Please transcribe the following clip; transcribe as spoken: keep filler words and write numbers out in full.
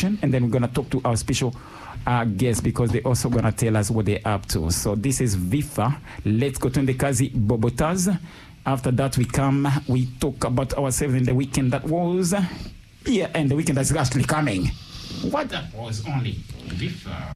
station, and then we're gonna talk to our special uh, guests because they're also gonna tell us what they're up to. So this is Vifa. Let's go to the Kazi Bobotas. After that, we come, we talk about ourselves in the weekend that was, yeah, and the weekend that's actually coming. What that was only Vifa.